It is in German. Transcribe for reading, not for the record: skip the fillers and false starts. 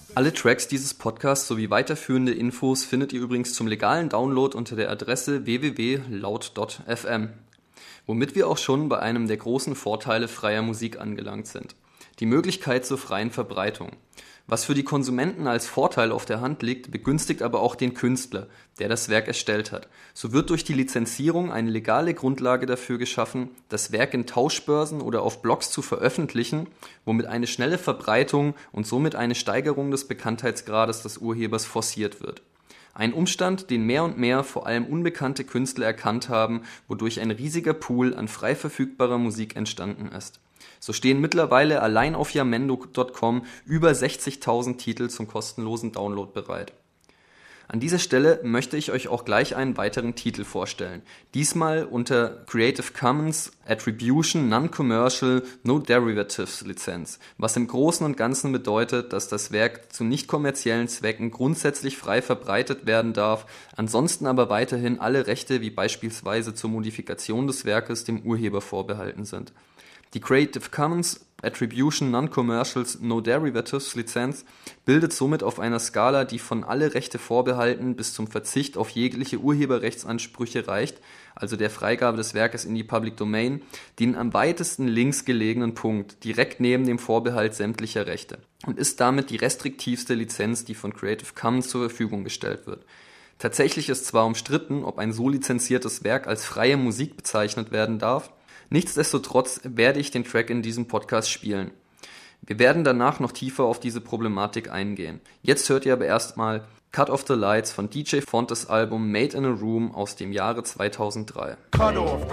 Alle Tracks dieses Podcasts sowie weiterführende Infos findet ihr übrigens zum legalen Download unter der Adresse www.laut.fm. Womit wir auch schon bei einem der großen Vorteile freier Musik angelangt sind: die Möglichkeit zur freien Verbreitung. Was für die Konsumenten als Vorteil auf der Hand liegt, begünstigt aber auch den Künstler, der das Werk erstellt hat. So wird durch die Lizenzierung eine legale Grundlage dafür geschaffen, das Werk in Tauschbörsen oder auf Blogs zu veröffentlichen, womit eine schnelle Verbreitung und somit eine Steigerung des Bekanntheitsgrades des Urhebers forciert wird. Ein Umstand, den mehr und mehr vor allem unbekannte Künstler erkannt haben, wodurch ein riesiger Pool an frei verfügbarer Musik entstanden ist. So stehen mittlerweile allein auf Jamendo.com über 60.000 Titel zum kostenlosen Download bereit. An dieser Stelle möchte ich euch auch gleich einen weiteren Titel vorstellen. Diesmal unter Creative Commons Attribution Non-Commercial No Derivatives Lizenz, was im Großen und Ganzen bedeutet, dass das Werk zu nicht kommerziellen Zwecken grundsätzlich frei verbreitet werden darf, ansonsten aber weiterhin alle Rechte wie beispielsweise zur Modifikation des Werkes dem Urheber vorbehalten sind. Die Creative Commons Attribution Non-Commercial No Derivatives Lizenz bildet somit auf einer Skala, die von alle Rechte vorbehalten bis zum Verzicht auf jegliche Urheberrechtsansprüche reicht, also der Freigabe des Werkes in die Public Domain, den am weitesten links gelegenen Punkt, direkt neben dem Vorbehalt sämtlicher Rechte, und ist damit die restriktivste Lizenz, die von Creative Commons zur Verfügung gestellt wird. Tatsächlich ist zwar umstritten, ob ein so lizenziertes Werk als freie Musik bezeichnet werden darf. Nichtsdestotrotz werde ich den Track in diesem Podcast spielen. Wir werden danach noch tiefer auf diese Problematik eingehen. Jetzt hört ihr aber erstmal Cut Off the Lights von DJ Fontes Album Made in a Room aus dem Jahre 2003.